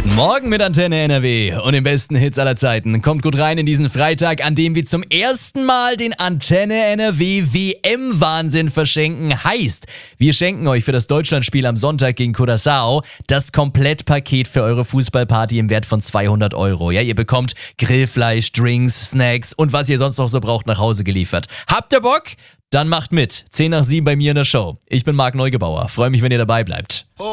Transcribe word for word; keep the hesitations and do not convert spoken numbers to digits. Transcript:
Morgen mit Antenne N R W und den besten Hits aller Zeiten. Kommt gut rein in diesen Freitag, an dem wir zum ersten Mal den Antenne N R W W M-Wahnsinn verschenken. Heißt, wir schenken euch für das Deutschlandspiel am Sonntag gegen Curaçao das Komplettpaket für eure Fußballparty im Wert von zweihundert Euro. Ja, ihr bekommt Grillfleisch, Drinks, Snacks und was ihr sonst noch so braucht nach Hause geliefert. Habt ihr Bock? Dann macht mit. zehn nach sieben bei mir in der Show. Ich bin Marc Neugebauer. Freue mich, wenn ihr dabei bleibt.